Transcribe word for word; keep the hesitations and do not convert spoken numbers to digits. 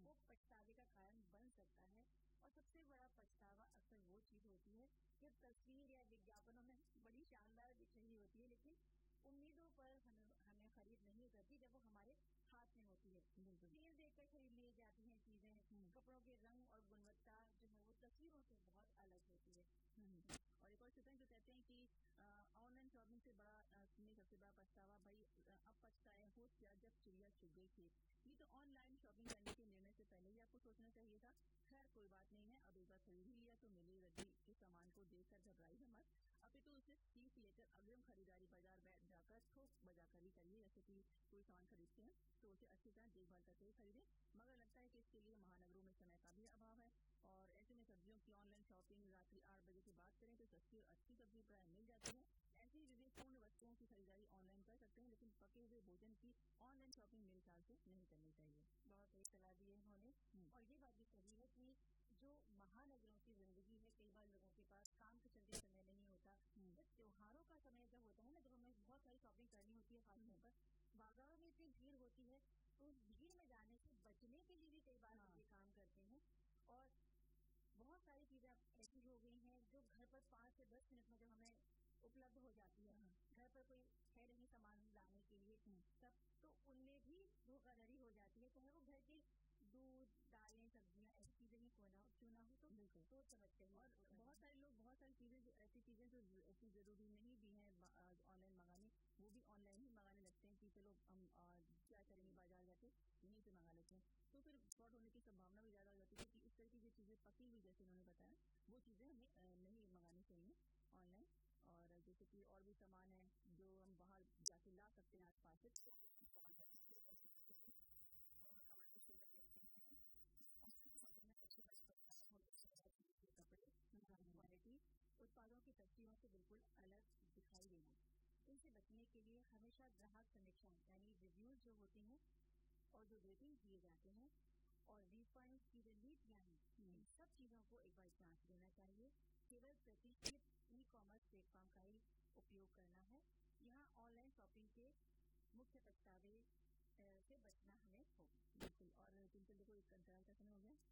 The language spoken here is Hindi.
वो पछतावे का कारण बन सकता है। और सबसे बड़ा पछतावा अक्सर वो चीज होती है कि तस्वीर या विज्ञापनों में बड़ी शानदार दिख रही होती है, लेकिन उम्मीदों पर हमें हमें खरीद नहीं करती जब वो हमारे हाथ में होती है। सेल देखकर खरीद ली जाती हैं चीजें। कपड़ों के रंग और गुणवत्ता जो है वो तस्वीरों से बहुत अलग होती है। और एक और चीज जो कहते हैं कि ऑनलाइन शॉपिंग से बड़ा में सबसे बड़ा पछतावा भाई अब पछताए हो क्या जब चिड़िया चुग गई थी। ये तो ऑनलाइन शॉपिंग करने के निर्णय से पहले ही आपको सोचना चाहिए था। खैर कोई बात नहीं है, अब एक बार खरीद ही लिया तो मिली रद्दी के सामान को देखकर घबराई है मत। अभी तो उसे सीख लेकर अग्रिम खरीदारी बाजार बैठ जाकर थोक बजा कर ही करिए। जैसे कि कोई सामान खरीदते हैं तो उसे अच्छी तरह देखभाल करके ही खरीदे। मगर लगता है कि इसके लिए महानगरों में समय का भी अभाव है और ऐसे में सब्जियों की ऑनलाइन शॉपिंग रात्रि आठ बजे की बात करें तो सस्ती और अच्छी सब्जी प्राय मिल जाती है। ऐसी विवेकपूर्ण वस्तुओं की खरीदारी ऑनलाइन कर सकते हैं, लेकिन पके हुए भोजन की ऑनलाइन शॉपिंग मेरे ख्याल से नहीं करनी चाहिए। बहुत सही सलाह दी है उन्होंने। और ये बात भी सही है कि जो महानगरों की जिंदगी है, कई बार लोगों के पास काम के चलते समय नहीं होता। त्योहारों का समय जब होता है ना, जब हमें बहुत सारी शॉपिंग करनी होती है, खासतौर पर बाजारों में इतनी भीड़ होती है तो उस भीड़ में जाने से बचने के लिए भी कई बार ये काम करते हैं। और बहुत सारी चीजें ऐसी हो गई हैं जो घर पर पाँच से दस मिनट में जब हमें उपलब्ध हो जाती है, घर पर कोई है नहीं सामान लाने के लिए तब, तो उनमें भी धोखाधड़ी हो जाती है। चाहे वो घर के दूध दालें सब्जियां ऐसी चीजें ही क्यों ना क्यों ना हो तो सोच समझते हैं। और बहुत सारे लोग बहुत सारी चीजें जो ऐसी चीजें जो ऐसी जरूरी नहीं भी हैं ऑनलाइन मंगाने, वो भी ऑनलाइन ही मंगाने लगते हैं कि चलो हम क्या करेंगे बाजार जाके यहीं से मंगा लेते हैं। तो फिर फ्रॉड होने की संभावना भी ज्यादा हो जाती है क्योंकि इस तरह की जो चीजें पकी हुई जैसे उन्होंने बताया वो चीजें हमें नहीं मंगानी चाहिए ऑनलाइन। और जैसे कि और भी सामान है जो हम बाहर जाके ला सकते हैं आसपास से कपड़े क्वालिटी उत्पादों की तस्वीरों से बिल्कुल अलग दिखाई देना। इनसे बचने के लिए हमेशा ग्राहक समीक्षा यानी रिव्यूज जो होते हैं और जो रेटिंग दिए जाते हैं और रिफंड की जो नीतियां हैं, इन सब चीजों को एक बार जांच लेना चाहिए। केवल प्रतिष्ठित ई कॉमर्स प्लेटफॉर्म का ही उपयोग करना है। यहाँ ऑनलाइन शॉपिंग के मुख्य पछतावे से बचना हमें होगा। बिल्कुल। और चिंतन देखो एक अंतराल का समय हो गया।